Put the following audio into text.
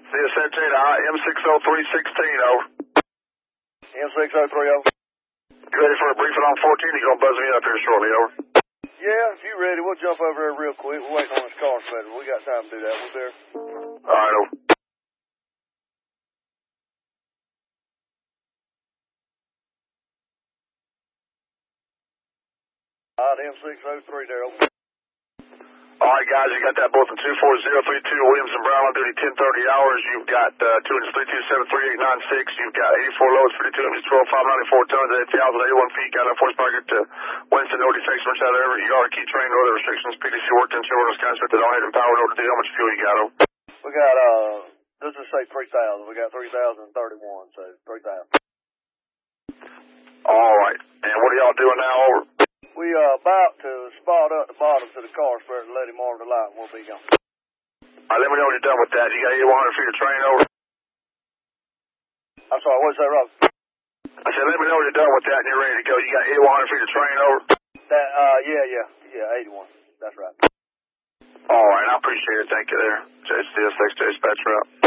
CSX 8, M60316, over. M6030. You ready for a briefing on 14? You're going to buzz me up here shortly, over. Yeah, if you ready, we'll jump over there real quick. We're waiting on this car sweater. We got time to do that. We'll be there. Alright, over. M603 there, over. Alright, guys, you got that both in 24032 Williams and Brown on duty, 1030 hours. You've got 2 inches 3273896. You've got 84 loads, 52 inches, 12594 tons, 8,081 feet. Got enough horsepower to Winston, no defects, much out of every yard. Key train, no other restrictions. PDC worked in orders, contract that all head and power, no deal. How much fuel you got, over? We got, let's just say 3,000. We got 3,031, so 3,000. Alright, and what are y'all doing now, over? We about to spot up the bottom to the car sweater and let him over the light, and we'll be gone. Alright, let me know when you're done with that. You got 8,100 feet of train, over? I'm sorry, what's that, Rob? I said, let me know when you're done with that and you're ready to go. You got 8,100 feet of train, over? That, yeah, 81. That's right. Alright, I appreciate it. Thank you there. JCSX dispatcher out.